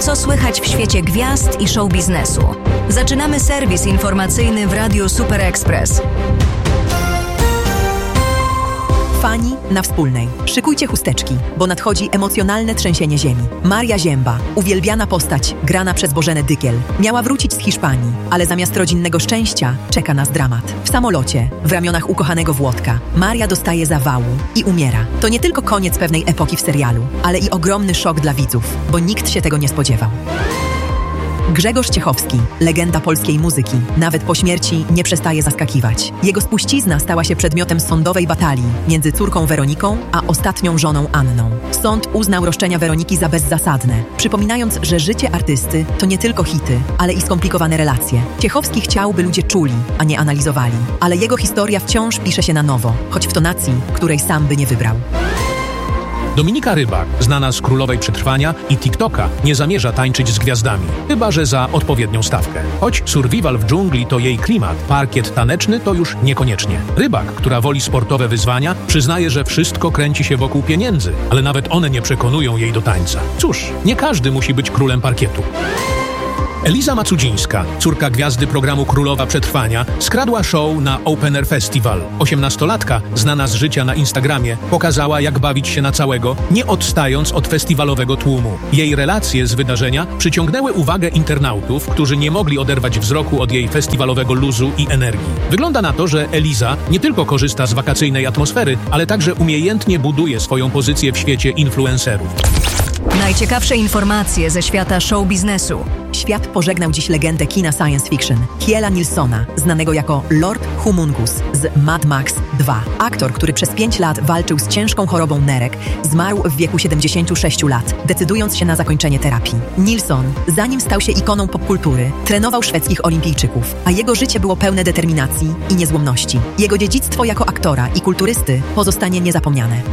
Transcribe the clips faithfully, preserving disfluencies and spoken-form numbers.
Co słychać w świecie gwiazd i show biznesu? Zaczynamy serwis informacyjny w Radiu Super Express. Fani na Wspólnej. Szykujcie chusteczki, bo nadchodzi emocjonalne trzęsienie ziemi. Maria Zięba, uwielbiana postać, grana przez Bożenę Dykiel, miała wrócić z Hiszpanii, ale zamiast rodzinnego szczęścia czeka nas dramat. W samolocie, w ramionach ukochanego Włodka, Maria dostaje zawału i umiera. To nie tylko koniec pewnej epoki w serialu, ale i ogromny szok dla widzów, bo nikt się tego nie spodziewał. Grzegorz Ciechowski, legenda polskiej muzyki, nawet po śmierci nie przestaje zaskakiwać. Jego spuścizna stała się przedmiotem sądowej batalii między córką Weroniką a ostatnią żoną Anną. Sąd uznał roszczenia Weroniki za bezzasadne, przypominając, że życie artysty to nie tylko hity, ale i skomplikowane relacje. Ciechowski chciał, by ludzie czuli, a nie analizowali, ale jego historia wciąż pisze się na nowo, choć w tonacji, której sam by nie wybrał. Dominika Rybak, znana z Królowej Przetrwania i TikToka, nie zamierza tańczyć z gwiazdami, chyba że za odpowiednią stawkę. Choć survival w dżungli to jej klimat, parkiet taneczny to już niekoniecznie. Rybak, która woli sportowe wyzwania, przyznaje, że wszystko kręci się wokół pieniędzy, ale nawet one nie przekonują jej do tańca. Cóż, nie każdy musi być królem parkietu. Eliza Macudzińska, córka gwiazdy programu Królowa Przetrwania, skradła show na Open Air Festival. Osiemnastolatka, znana z życia na Instagramie, pokazała, jak bawić się na całego, nie odstając od festiwalowego tłumu. Jej relacje z wydarzenia przyciągnęły uwagę internautów, którzy nie mogli oderwać wzroku od jej festiwalowego luzu i energii. Wygląda na to, że Eliza nie tylko korzysta z wakacyjnej atmosfery, ale także umiejętnie buduje swoją pozycję w świecie influencerów. Najciekawsze informacje ze świata show biznesu. Świat pożegnał dziś legendę kina science fiction, Kiela Nilssona, znanego jako Lord Humungus z Mad Max dwa. Aktor, który przez pięć lat walczył z ciężką chorobą nerek, zmarł w wieku siedemdziesięciu sześciu lat, decydując się na zakończenie terapii. Nilsson, zanim stał się ikoną popkultury, trenował szwedzkich olimpijczyków, a jego życie było pełne determinacji i niezłomności. Jego dziedzictwo jako aktora i kulturysty pozostanie niezapomniane.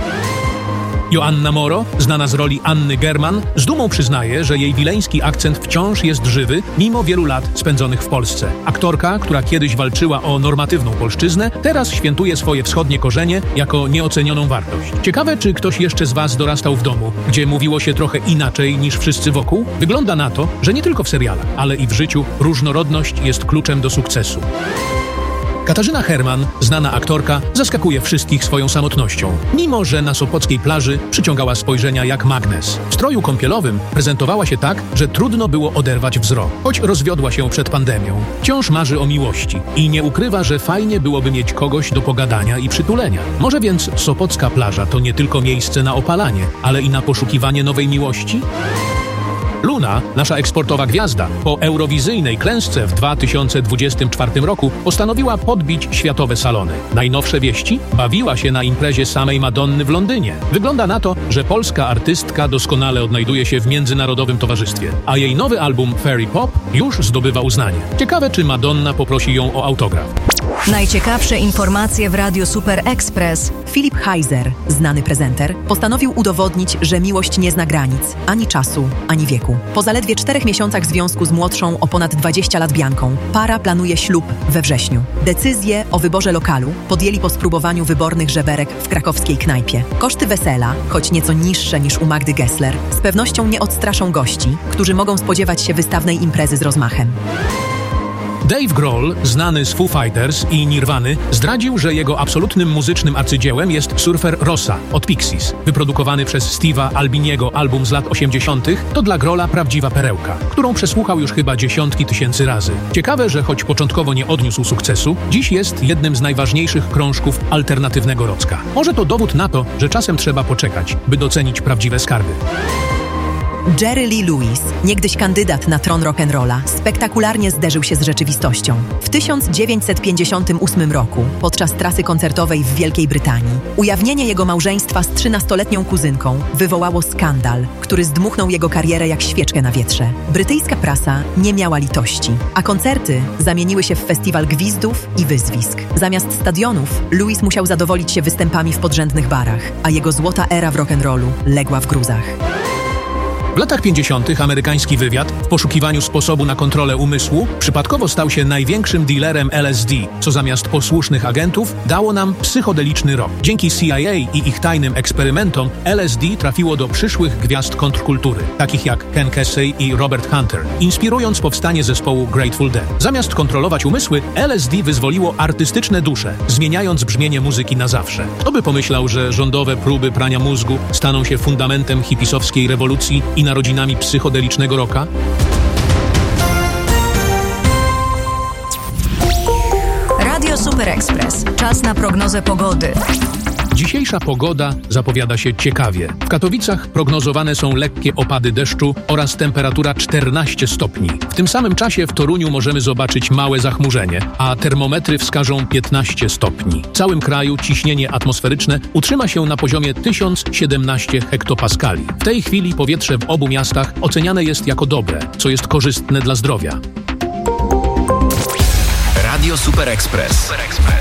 Joanna Moro, znana z roli Anny German, z dumą przyznaje, że jej wileński akcent wciąż jest żywy, mimo wielu lat spędzonych w Polsce. Aktorka, która kiedyś walczyła o normatywną polszczyznę, teraz świętuje swoje wschodnie korzenie jako nieocenioną wartość. Ciekawe, czy ktoś jeszcze z was dorastał w domu, gdzie mówiło się trochę inaczej niż wszyscy wokół? Wygląda na to, że nie tylko w serialach, ale i w życiu różnorodność jest kluczem do sukcesu. Katarzyna Herman, znana aktorka, zaskakuje wszystkich swoją samotnością. Mimo że na sopockiej plaży przyciągała spojrzenia jak magnes. W stroju kąpielowym prezentowała się tak, że trudno było oderwać wzrok. Choć rozwiodła się przed pandemią, wciąż marzy o miłości i nie ukrywa, że fajnie byłoby mieć kogoś do pogadania i przytulenia. Może więc sopocka plaża to nie tylko miejsce na opalanie, ale i na poszukiwanie nowej miłości? Luna, nasza eksportowa gwiazda, po eurowizyjnej klęsce w dwa tysiące dwudziestym czwartym roku postanowiła podbić światowe salony. Najnowsze wieści? Bawiła się na imprezie samej Madonny w Londynie. Wygląda na to, że polska artystka doskonale odnajduje się w międzynarodowym towarzystwie, a jej nowy album Fairy Pop już zdobywa uznanie. Ciekawe, czy Madonna poprosi ją o autograf. Najciekawsze informacje w Radiu Super Express. Filip Heiser, znany prezenter, postanowił udowodnić, że miłość nie zna granic, ani czasu, ani wieku. Po zaledwie czterech miesiącach związku z młodszą o ponad dwadzieścia lat Bianką, para planuje ślub we wrześniu. Decyzję o wyborze lokalu podjęli po spróbowaniu wybornych żeberek w krakowskiej knajpie. Koszty wesela, choć nieco niższe niż u Magdy Gessler, z pewnością nie odstraszą gości, którzy mogą spodziewać się wystawnej imprezy z rozmachem. Dave Grohl, znany z Foo Fighters i Nirwany, zdradził, że jego absolutnym muzycznym arcydziełem jest Surfer Rosa od Pixies. Wyprodukowany przez Steve'a Albiniego album z lat osiemdziesiątych to dla Grohla prawdziwa perełka, którą przesłuchał już chyba dziesiątki tysięcy razy. Ciekawe, że choć początkowo nie odniósł sukcesu, dziś jest jednym z najważniejszych krążków alternatywnego rocka. Może to dowód na to, że czasem trzeba poczekać, by docenić prawdziwe skarby. Jerry Lee Lewis, niegdyś kandydat na tron rock'n'rolla, spektakularnie zderzył się z rzeczywistością. W tysiąc dziewięćset pięćdziesiątym ósmym roku, podczas trasy koncertowej w Wielkiej Brytanii, ujawnienie jego małżeństwa z trzynastoletnią kuzynką wywołało skandal, który zdmuchnął jego karierę jak świeczkę na wietrze. Brytyjska prasa nie miała litości, a koncerty zamieniły się w festiwal gwizdów i wyzwisk. Zamiast stadionów, Lewis musiał zadowolić się występami w podrzędnych barach, a jego złota era w rock'n'rollu legła w gruzach. W latach pięćdziesiątych amerykański wywiad w poszukiwaniu sposobu na kontrolę umysłu przypadkowo stał się największym dealerem L S D, co zamiast posłusznych agentów dało nam psychodeliczny rok. Dzięki C I A i ich tajnym eksperymentom L S D trafiło do przyszłych gwiazd kontrkultury, takich jak Ken Kesey i Robert Hunter, inspirując powstanie zespołu Grateful Dead. Zamiast kontrolować umysły, L S D wyzwoliło artystyczne dusze, zmieniając brzmienie muzyki na zawsze. Kto by pomyślał, że rządowe próby prania mózgu staną się fundamentem hipisowskiej rewolucji i narodzinami psychodelicznego rocka? Radio Super Express. Czas na prognozę pogody. Dzisiejsza pogoda zapowiada się ciekawie. W Katowicach prognozowane są lekkie opady deszczu oraz temperatura czternaście stopni. W tym samym czasie w Toruniu możemy zobaczyć małe zachmurzenie, a termometry wskażą piętnaście stopni. W całym kraju ciśnienie atmosferyczne utrzyma się na poziomie tysiąc siedemnaście hektopaskali. W tej chwili powietrze w obu miastach oceniane jest jako dobre, co jest korzystne dla zdrowia. Radio Super Express.